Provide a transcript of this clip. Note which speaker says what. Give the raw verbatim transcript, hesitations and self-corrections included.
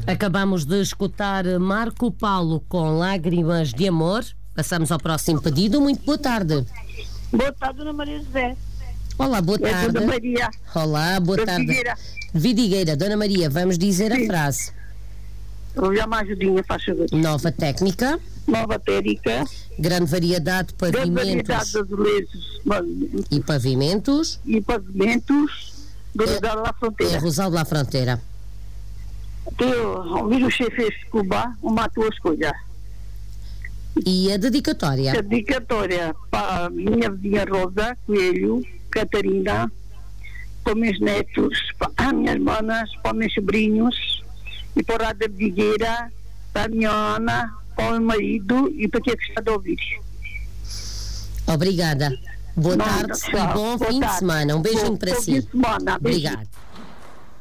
Speaker 1: Acabamos de escutar Marco Paulo com Lágrimas de Amor. Passamos ao próximo pedido. Muito boa tarde.
Speaker 2: Boa tarde, Dona Maria José.
Speaker 1: Olá, boa
Speaker 2: É
Speaker 1: tarde.
Speaker 2: Dona Maria.
Speaker 1: Olá, boa
Speaker 2: Da
Speaker 1: tarde.
Speaker 2: Vidigueira.
Speaker 1: Vidigueira, Dona Maria, vamos dizer
Speaker 2: Sim.
Speaker 1: a frase.
Speaker 2: Vou já uma ajudinha, faz favor.
Speaker 1: Nova técnica,
Speaker 2: Nova técnica,
Speaker 1: grande variedade de
Speaker 2: grande variedade
Speaker 1: pavimentos
Speaker 2: de azulejos
Speaker 1: e pavimentos.
Speaker 2: e pavimentos do
Speaker 1: É-
Speaker 2: lugar lá
Speaker 1: É
Speaker 2: fronteira.
Speaker 1: Rosal da Fronteira.
Speaker 2: Tenho ouvido o chefe de Cuba, uma tua escolha.
Speaker 1: E a dedicatória?
Speaker 2: Dedicatória para a minha vizinha Rosa Coelho, Catarina, para os meus netos, para as minhas irmãs, para os meus sobrinhos, e para a da Vidigueira, para a minha Ana, para o meu marido e para quem está a ouvir.
Speaker 1: Obrigada. Boa
Speaker 2: Nada,
Speaker 1: tarde
Speaker 2: tchau.
Speaker 1: e bom
Speaker 2: Boa
Speaker 1: fim de
Speaker 2: tarde.
Speaker 1: semana. Um beijinho
Speaker 2: Bom-
Speaker 1: para
Speaker 2: bom
Speaker 1: si.
Speaker 2: fim de semana. Beijinho.
Speaker 1: Obrigada.